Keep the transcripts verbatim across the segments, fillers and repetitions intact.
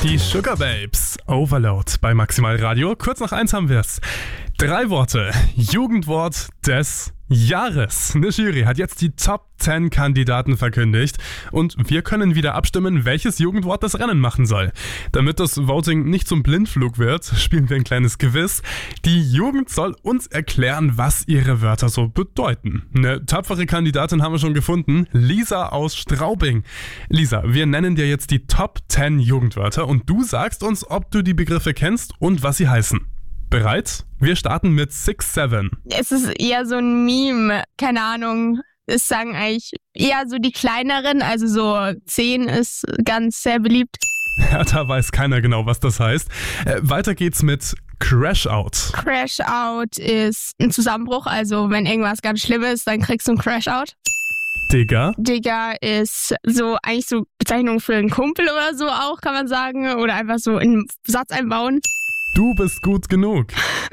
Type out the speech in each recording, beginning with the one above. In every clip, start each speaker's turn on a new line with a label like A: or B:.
A: Die Sugar Babes, Overload bei Maximal Radio. Kurz nach eins haben wir's. Drei Worte, Jugendwort des Jahres. Eine Jury hat jetzt die Top zehn Kandidaten verkündigt und wir können wieder abstimmen, welches Jugendwort das Rennen machen soll. Damit das Voting nicht zum Blindflug wird, spielen wir ein kleines Quiz. Die Jugend soll uns erklären, was ihre Wörter so bedeuten. Eine tapfere Kandidatin haben wir schon gefunden, Lisa aus Straubing. Lisa, wir nennen dir jetzt die Top zehn Jugendwörter und du sagst uns, ob du die Begriffe kennst und was sie heißen. Bereit? Wir starten mit six seven.
B: Es ist eher so ein Meme, keine Ahnung. Es sagen eigentlich eher so die kleineren, also so zehn ist ganz sehr beliebt.
A: Ja, da weiß keiner genau, was das heißt. Äh, weiter geht's mit Crash Out.
B: Crash Out ist ein Zusammenbruch, also wenn irgendwas ganz schlimm ist, dann kriegst du einen Crash Out.
A: Digger.
B: Digger ist so eigentlich so Bezeichnung für einen Kumpel oder so auch, kann man sagen. Oder einfach so in einen Satz einbauen.
A: Du bist gut genug.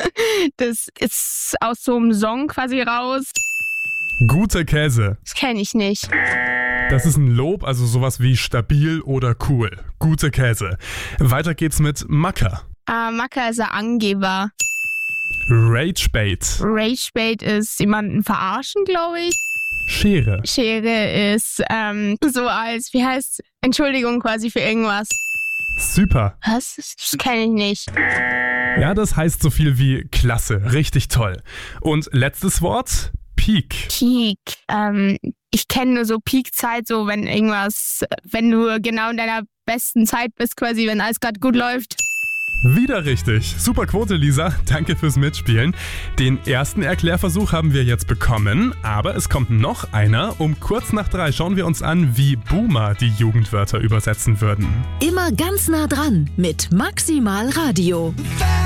B: Das ist aus so einem Song quasi raus.
A: Guter Käse.
B: Das kenne ich nicht.
A: Das ist ein Lob, also sowas wie stabil oder cool. Guter Käse. Weiter geht's mit Macker.
B: Äh, Macker ist ein Angeber.
A: Ragebait.
B: Ragebait ist jemanden verarschen, glaube ich.
A: Schere.
B: Schere ist ähm, so als, wie heißt, Entschuldigung quasi für irgendwas.
A: Super.
B: Was? Das kenne ich nicht.
A: Ja, das heißt so viel wie klasse, richtig toll. Und letztes Wort, Peak.
B: Peak. Ähm, ich kenne nur so Peak-Zeit, so wenn irgendwas, wenn du genau in deiner besten Zeit bist, quasi, wenn alles gerade gut läuft.
A: Wieder richtig. Super Quote, Lisa. Danke fürs Mitspielen. Den ersten Erklärversuch haben wir jetzt bekommen, aber es kommt noch einer. Um kurz nach drei schauen wir uns an, wie Boomer die Jugendwörter übersetzen würden.
C: Immer ganz nah dran mit Maximal Radio.